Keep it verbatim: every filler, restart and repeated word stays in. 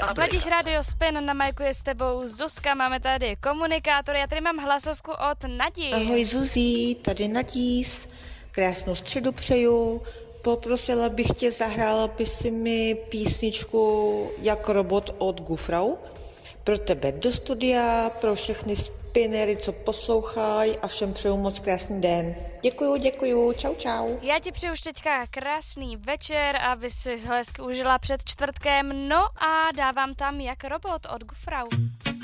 Vladíš Radio Spin, na majku je s tebou Zuzka, máme tady komunikátor, já tady mám hlasovku od Nadi. Ahoj Zuzí, tady Nadís, krásnou středu přeju. Poprosila bych tě, zahrála by si mi písničku Jak robot od Gufrau. Pro tebe do studia, pro všechny spinery, co poslouchají a všem přeju moc krásný den. Děkuju, děkuju, čau, čau. Já ti přeju už teďka krásný večer, aby si ho hezky užila před čtvrtkem, no a dávám tam Jak robot od Gufrau.